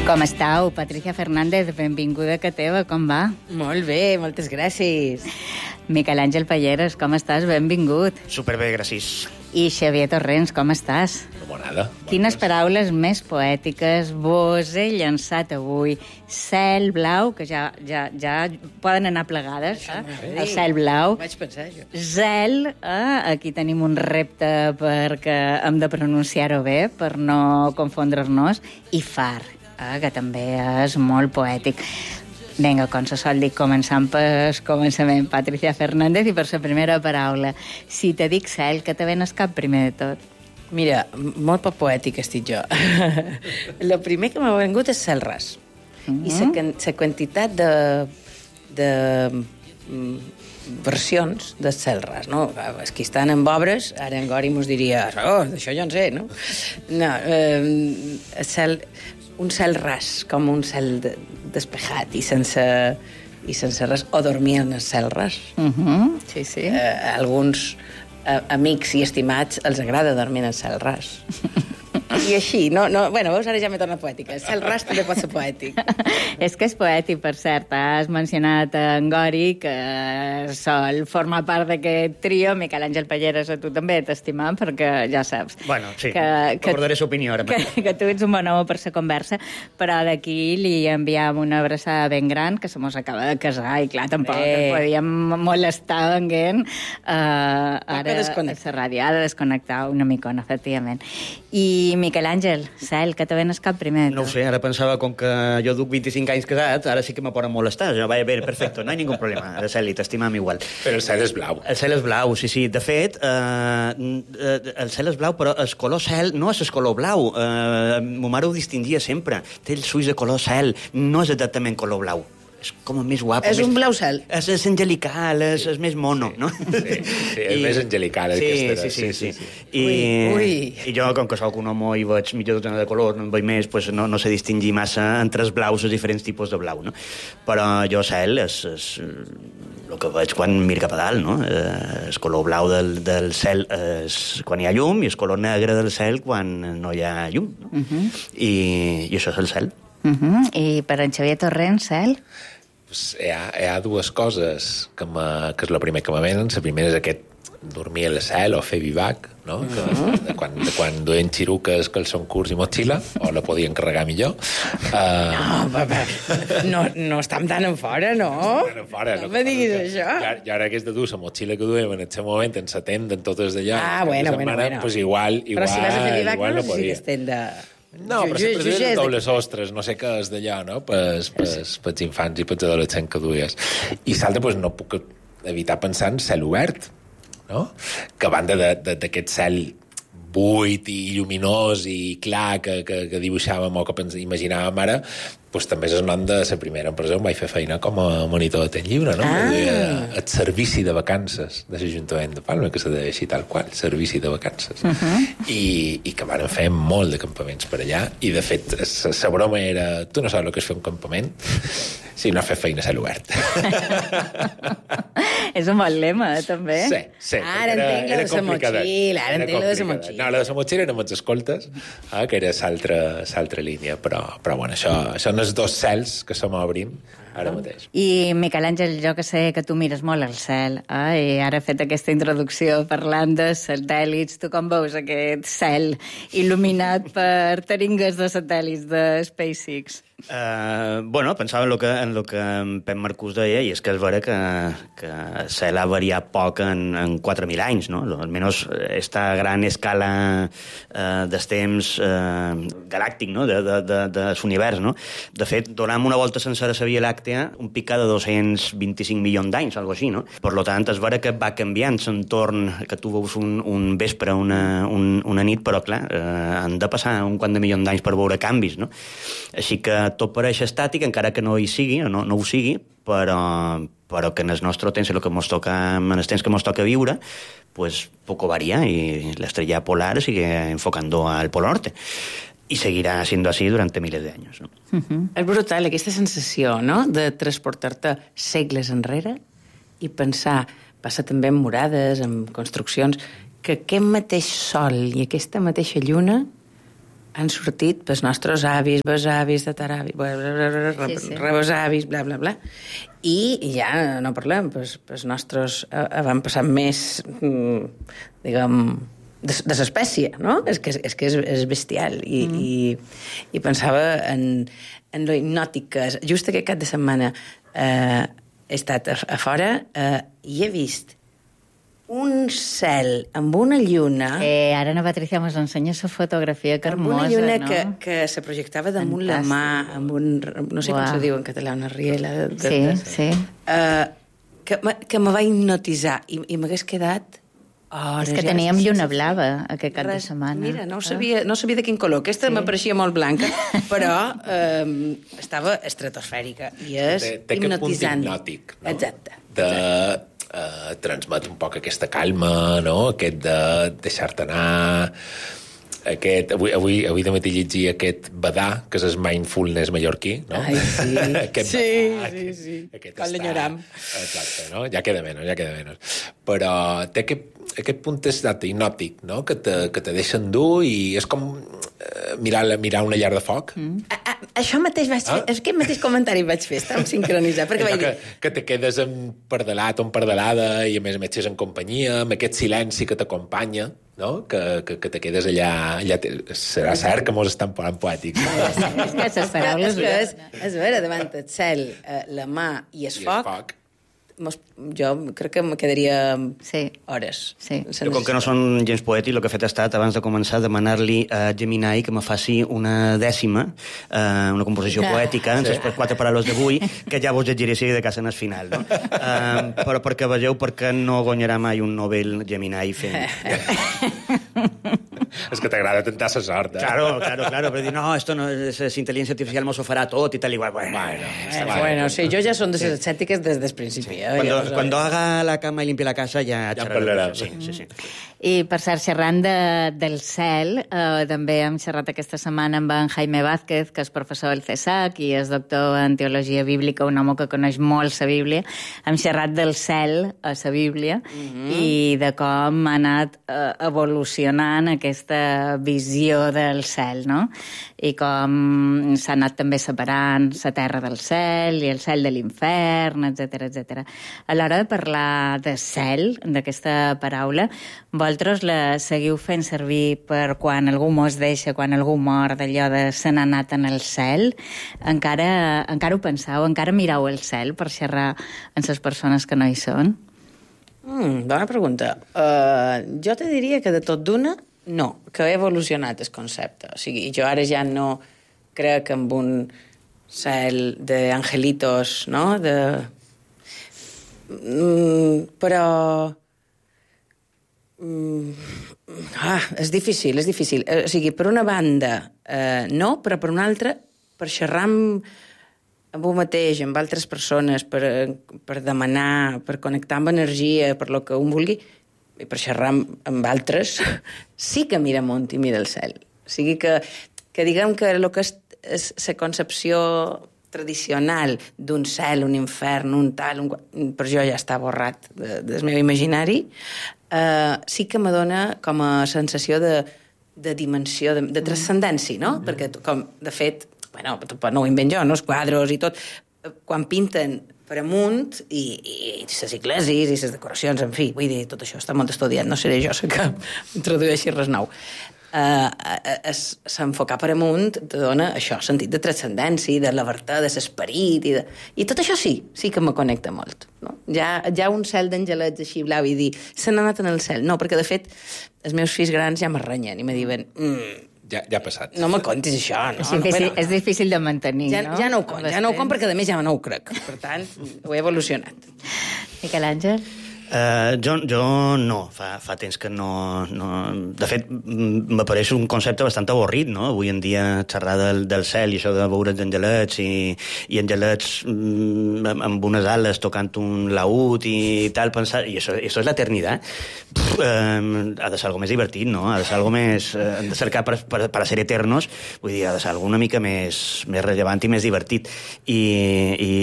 Com estàu? Patricia Fernández, benvinguda a casa teva, com va? Molt bé, moltes gràcies. Miquel Àngel Palleres, com estàs? Benvingut. Superbé, gràcies. I Xavier Torrents, com estàs? No m'agrada. Quines paraules més poètiques vos he llançat avui. Cel blau, que ja poden anar plegades, el cel blau. Vaig pensar, jo. Zel, aquí tenim un repte perquè hem de pronunciar-ho bé, per no confondre-nos, i far, que també és molt poètic. Vinga, com se sol dir, començant pel començament, Patricia Fernández, i per la primera paraula. Si te dic cel, que te ven al cap primer de tot? Mira, molt poc poètic estic jo. El primer que m'ha vengut és cel ras. I la quantitat de versions de cel ras, no? Els que estan en obres, ara en Gori mos diria, d'això jo en sé, no? No, un cel ras, com un cel despejat i sense res, o dormir en el cel ras. Sí, sí. Alguns amics i estimats els agrada dormir en el cel ras. I així, bueno, veus, ara ja m'he tornat poètica. El cel ras també pot ser poètic. És que és poètic, per cert. Has mencionat en Gori, que sol formar part d'aquest trio. Miquel Àngel Palleres, a tu també t'estimam, perquè ja saps. Bueno, sí, recordaré l'opinió ara. Que tu ets un bon home per la conversa, però d'aquí li enviam una abraçada ben gran, que se mos acaba de casar, i clar, tampoc podíem molestar venguent ara a la ràdio. Ha de desconnectar una micona, efectivament. I Miquel Àngel, cel, que te ven al cap primer. No ho sé, ara pensava, com que jo duc 25 anys casat, ara sí que me poden molestar. Va bé, perfecte, no hi ha ningú problema. Ara, Celi, t'estimam igual. Però el cel és blau. El cel és blau, sí. De fet, el cel és blau, però el color cel no és el color blau. Mo mare ho distingia sempre. Té els ulls de color cel, no és exactament color blau. És com més guapo. És un blau cel. És angelical, és més mono, no? Sí, és més angelical. Sí. I jo, com que soc un home i veig millor dotena de color, no en veig més, pues no sé distingir massa entre els blaus, els diferents tipus de blau, no? Però jo cel és el que veig quan miro cap a dalt, no? El color blau del cel és quan hi ha llum i el color negre del cel quan no hi ha llum, no? I això és el cel. I per en Xavier Torrents, cel? Hi ha dues coses que és el primer que me venen. La primera és aquest dormir al cel o fer vivac, no? De quan duien xiruques, calçons curts i motxilla, o la podien carregar millor. No estem tan en fora, no? No me diguis això. I ara que és de dur la motxilla que duem en aquest moment, en la tenda, en totes d'allà, bueno. Pues igual però si vas a fer vivac, no sé si és tenda. No, però sempre dues dobles ostres, no sé què és d'allà, no? Pels infants i pels adolescents que duies. I l'altre, pues, no puc evitar pensar en cel obert, no? Que a banda d'aquest cel buit i lluminós i clar que dibuixàvem o que imaginàvem ara, pues, també és el nom de la primera empresa on vaig fer feina com a monitor de temps lliure, no? El servici de vacances de l'Ajuntament de Palma, que se deia així tal qual, servici de vacances. I que van fer molt de campaments per allà, i de fet la broma era, tu no saps el que és fer un campament si no has fet feina a cel obert. És un bon lema, també. Sí. Ara entenc la de la motxilla, No, la de la motxilla eren els escoltes, que era l'altra línia, però bueno, això no és dos cels que som obrim ara mateix. I, Miquel Àngel, jo que sé que tu mires molt al cel, i ara he fet aquesta introducció parlant de satèl·lits. Tu com veus aquest cel il·luminat per taringues de satèl·lits de SpaceX? Bueno, pensava en lo que en Pep Marcús deia, i és que és vera que el cel ha variat poc en 4.000 anys, no? Almenys esta gran escala dels temps galàctic, no? De l'univers, no? De fet, donant una volta sencera a la Via Làctea, un pic cada 225 milions d'anys, algo així, no? Per tant, és vera que va canviant l'entorn, que tu veus un vespre, una nit, però clar, han de passar un quant de milions d'anys per veure canvis, no? Així que tot pareix estàtic, encara que no hi sigui, no ho sigui, però que en el nostre temps, en els temps que ens toca viure, pues poco varia, y la estrella polar sigue enfocando al Polo Norte. Y seguirá siendo así durante miles de años, ¿no? És brutal, aquesta sensació, no?, de transportar-te segles enrere i pensar, passa també en murades, en construccions, que aquest mateix sol i aquesta mateixa lluna han sortit els nostres avis, besavis, tataravis, rebesavis, bla, bla, bla. I ja no parlem, els nostres van passar més, diguem, de l'espècie, no? És que és bestial. I pensava en lo hipnòtic que és. Just aquest cap de setmana he estat a fora i he vist un cel amb una lluna... Ara na Patricia ens ensenya la fotografia, que hermosa, amb una lluna no? que se projectava damunt la mà, amb un... No sé com se diu en català, una riela. Sí. Que me va hipnotitzar i m'hagués quedat... És que teníem lluna blava aquest cap de setmana. Mira, no sabia de quin color. Aquesta m'apareixia molt blanca, però estava estratosfèrica i és hipnotitzant. Té aquest punt hipnòtic, no? Exacte. Transmet un poc aquesta calma, no? Aquest de deixar-te anar... Avui de matí llegia aquest Badà, que és el mindfulness mallorquí, no? Ai, sí. Sí. Quan l'enyoram. Exacte, no? Ja queda menys. Però té aquest punt hipnòtic, no? Que te deixa endur i és com mirar una llar de foc. Això mateix vaig fer, és aquest mateix comentari vaig fer, estàvem sincronitzats, perquè vaig dir... Que te quedes empardelat o empardalada i a més és en companyia, amb aquest silenci que t'acompanya, no? Que te quedes allà serà cert que mos estan posant poètics. És que les paraules... És vera, davant el cel, la mà i el foc, jo crec que me quedaria hores. Jo, com que no són gens poètic, el que he fet ha estat, abans de començar, demanar-li a Gemini que me faci una dècima, una composició poètica, en les 4 paraules d'avui, que ja vos llegiré de casa en el final, no? Però perquè vegeu perquè no guanyarà mai un Nobel Gemini fent... És que t'agrada tentar la sort, eh? Claro, però dir, no, esto no, la intel·ligència artificial mos ho farà tot i tal igual. Bueno, sí, jo ja són de les escèptiques des del principi. Cuando haga la cama i limpie la casa ja parlarà. Sí. I per cert, xerrant del cel, també hem xerrat aquesta setmana amb en Jaime Vázquez, que és professor del CESAC i és doctor en teologia bíblica, un home que coneix molt la Bíblia. Hem xerrat del cel a la Bíblia i de com ha anat evolucionant aquesta visió del cel, no? I com s'ha anat també separant la terra del cel i el cel de l'infern, etc. A l'hora de parlar de cel, d'aquesta paraula, vosaltres la seguiu fent servir per quan algú mos deixa, quan algú mor, d'allò de se n'ha anat en el cel? Encara ho penseu? Encara mireu el cel per xerrar amb les persones que no hi són? Bona pregunta. Jo te diria que de tot d'una, no, que ha evolucionat el concepte. O sigui, jo ara ja no crec en un cel d'angelitos, no? Però... és difícil. O sigui, per una banda, no, però per una altra, per xerrar amb un mateix, amb altres persones, per demanar, per connectar amb energia, per lo que un vulgui, i per xerrar amb altres, sí que mira amunt i mira el cel. O sigui que diguem que el que és la concepció tradicional d'un cel, un infern, un tal, per jo ja està borrat del meu imaginari, sí que me dona com a sensació de dimensió, de transcendència, no? Perquè, com, de fet, bueno, no ho invent jo, no? Els quadros i tot, quan pinten per amunt, i les iglesis i les decoracions, en fi, vull dir, tot això està molt estudiat, no seré jo la que introdueixi res nou. S'enfocar per amunt te dona això, sentit de transcendència, de la veritat, de l'esperit, i tot això sí que me connecta molt. No? Ja un cel d'angelets així blau i dir, se n'ha anat en el cel. No, perquè de fet els meus fills grans ja m'arrenyen i me diuen... Ja ha passat. No me contis això, no? És difícil de mantenir, no? Ja no ho conc perquè a més ja no ho crec. Per tant, ho he evolucionat. Miquel Àngel? Jo no, fa temps que no... De fet, m'apareix un concepte bastant avorrit, no? Avui en dia xerrar del cel i això de veure els angelets i angelets amb unes ales tocant un laúd i tal, pensar... I això és l'eternitat. Ha de ser algo més divertit, no? Ha de ser algo més... Hem de cercar per ser eternos, vull dir, ha de ser algo una mica més rellevant i més divertit. I aquest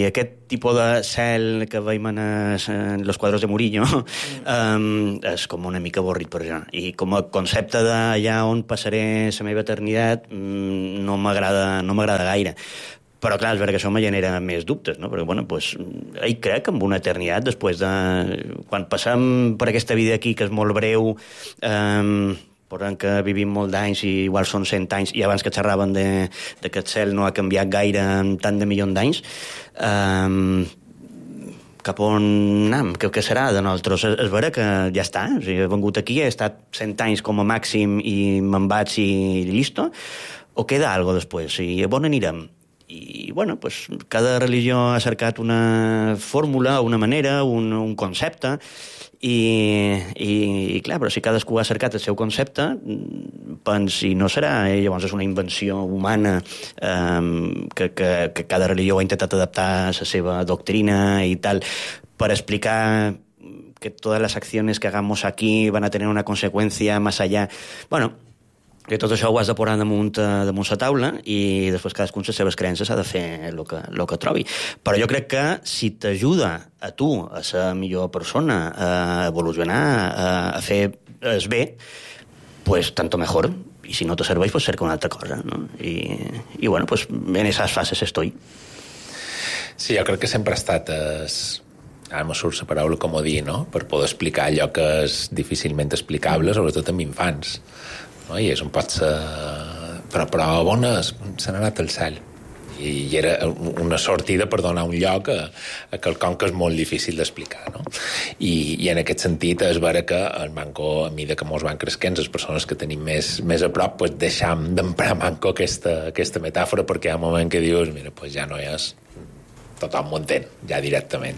tipus de cel que veiem en los quadros de Murillo és com una mica avorrit per jo. I com a concepte d'allà on passaré la meva eternitat no m'agrada gaire. Però, clar, és vera que això me genera més dubtes, no? Perquè, bueno, pues, hi crec en una eternitat després de... Quan passem per aquesta vida aquí, que és molt breu, podem que vivim molt d'anys i igual són 100 anys, i abans que xerraven de que el cel no ha canviat gaire en tant de milions d'anys, cap on anem? Què serà de nosaltres? És vera que ja està, o sigui, he vengut aquí, he estat 100 anys com a màxim i me'n vaig i llisto, o queda algo després? I on anirem? I, bueno, pues, cada religió ha cercat una fórmula, una manera, un concepte, i clar, però si cadascú ha cercat el seu concepte, si no serà, llavors és una invenció humana que cada religió ha intentat adaptar a la seva doctrina i tal, per explicar que todas las acciones que hagamos aquí van a tener una consecuencia más allá. Bueno, que tot això ho has de posar damunt la taula i després cadascú amb les seves creences ha de fer el que trobi. Però jo crec que si t'ajuda a tu a ser millor persona, a evolucionar, a fer el bé, pues tanto mejor. I si no te serveix, pues cerca una altra cosa, ¿no? I bueno, pues en esas fases estoy. Sí, jo crec que sempre ha estat... Ara me surt la paraula comodí, no? Per poder explicar allò que és difícilment explicable, sobretot amb infants. No? I és un pot ser... Però on és? Se n'ha anat al cel. I era una sortida per donar un lloc a quelcom que és molt difícil d'explicar, no? I en aquest sentit és vera que el manco, a mesura que mos van cresquent, les persones que tenim més a prop, pues deixam d'emprar manco aquesta metàfora, perquè hi ha un moment que dius, mira, pues ja no és... Tothom m'ho entén, ja directament.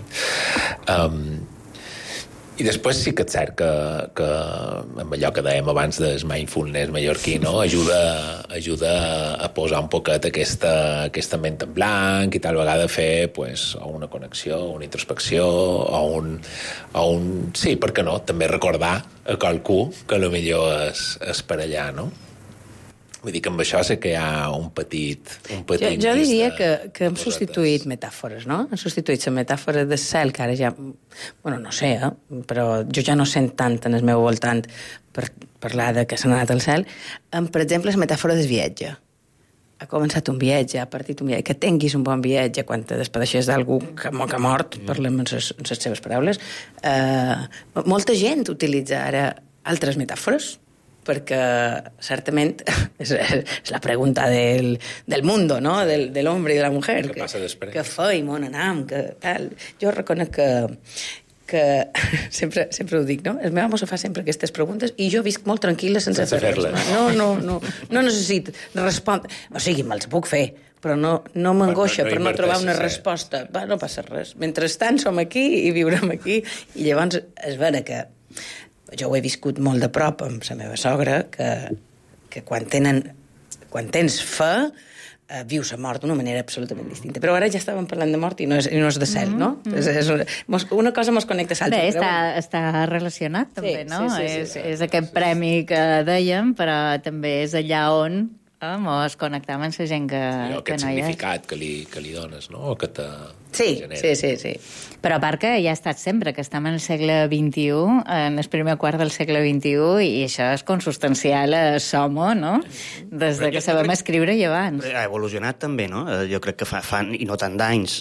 I després sí que és cert que amb allò que dèiem abans del mindfulness mallorquí, no? ajuda a posar un poquet aquesta ment en blanc i tal vegada fer pues, o una connexió, una introspecció o un... Sí, per què no? També recordar a qualcú que potser és per allà, no? Vull dir que amb això sé que hi ha un petit jo diria que hem substituït metàfores, no? Hem substituït la metàfora del cel, que ara ja... Bueno, no sé, però jo ja no sent tant en el meu voltant per parlar de que s'ha anat al cel, amb, per exemple, la metàfora del viatge. Ha començat un viatge, ha partit un viatge, que tinguis un bon viatge quan te despedeixes d'algú que ha mort, parlem en les seves paraules. Molta gent utilitza ara altres metàfores, perquè certament és la pregunta del mundo, no? Del hombre i de la mujer. Què passa després? Què feim, on anam, que tal. Jo reconec que sempre ho dic, no? El meu amo se fa sempre aquestes preguntes i jo visc molt tranquil·la sense fer-les. No necessito respondre. O sigui, me'ls puc fer, però no m'angoixa per no trobar una resposta. Va, no passa res. Mentrestant som aquí i viurem aquí. I llavors és vera que jo ho he viscut molt de prop amb la meva sogra, que quan tens fe, vius la mort d'una manera absolutament distinta. Però ara ja estàvem parlant de mort i no és de cel, no? Una cosa mos connecta a l'altra. Bé, està relacionat, també, no? És aquest premi que dèiem, però també és allà on mos connectam amb la gent que no hi és. Aquest significat que li dones, no? O que te... Sí. Però a part que ja ha estat sempre, que estem en el segle XXI, en el primer quart del segle XXI, i això és consustancial a Somo, no? Des que sabem escriure i abans. Ha evolucionat també, no? Jo crec que fa i no tant d'anys,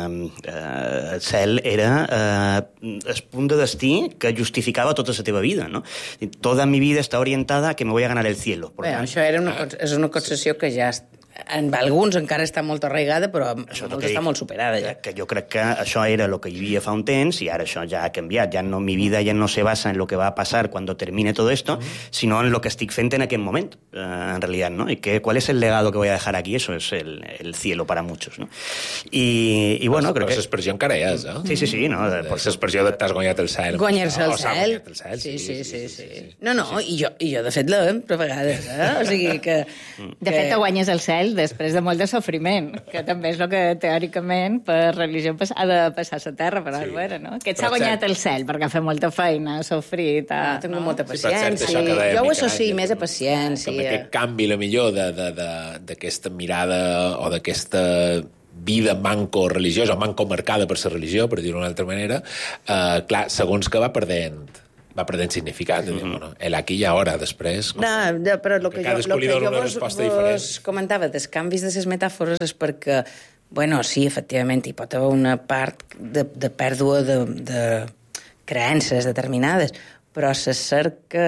el cel era el punt de destí que justificava tota la teva vida, no? Toda mi vida està orientada a que me voy a ganar el cielo. Bé, això és una concessió que ja en alguns encara està molt arraigada, però molts està molt superada ja. Que jo crec que això era el que hi havia fa un temps i ara això ja ha canviat. Ja no, mi vida ya no se basa en lo que va a pasar cuando termine todo esto, sino en lo que estic fent en aquest moment, en realidad, ¿no? Y ¿cuál es el legado que voy a dejar aquí? Eso es el cielo para muchos, ¿no? Y bueno, crec que... L'expressió encara és, eh? Sí, no? L'expressió de t'has guanyat el cel. Guanyar-se el cel. Sí. No, i jo de fet l'empro a vegades, O sigui que... De fet, te guanyes el cel després de molt de sofriment, que també és el que teòricament per religió ha de passar a la terra, però és vera, no? Que s'ha guanyat el cel perquè ha fet molta feina, ha sofrit... Ha tingut molta paciència. Jo ho associo més a paciència. També aquest canvi, la millor, d'aquesta mirada o d'aquesta vida manco-religiosa o manco-marcada per la religió, per dir-ho d'una altra manera, clar, segons que va perdent significat. Bueno, aquí i ara, després... No, però el que jo vos comentava dels canvis de les metàfores és perquè, bueno, sí, efectivament, hi pot haver una part de pèrdua de creences determinades, però la cerca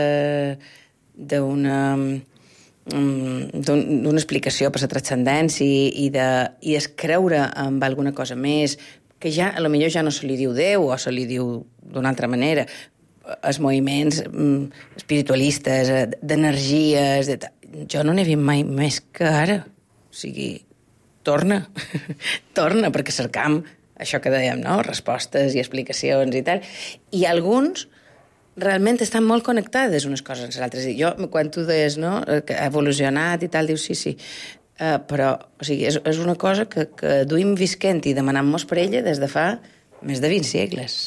d'una explicació per la transcendència i es creure en alguna cosa més, que ja, a lo millor ja no se li diu Déu o se li diu d'una altra manera, els moviments espiritualistes, d'energies... Jo no n'he vist mai més que ara. O sigui, torna, perquè cercam això que dèiem, no? Respostes i explicacions i tal. I alguns realment estan molt connectades unes coses amb les altres. Jo, quan tu deies, no?, que ha evolucionat i tal, dius sí. Però, o sigui, és una cosa que duim visquent i demanant-nos per ella des de fa més de 20 segles.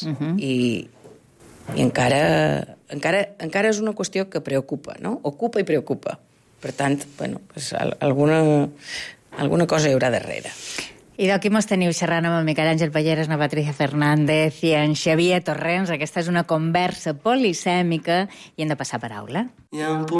I encara és una qüestió que preocupa, no? Ocupa i preocupa. Per tant, bueno, pues alguna cosa hi haurà darrere. I d'aquí mos teniu xerrant amb el Miquel Àngel Palleres, la Patricia Fernández i en Xavier Torrents. Aquesta és una conversa polisèmica i hem de passar paraula.